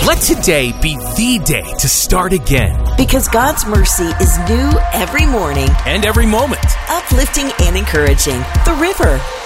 Let today be the day to start again. Because God's mercy is new every morning and every moment. Uplifting and encouraging. The River.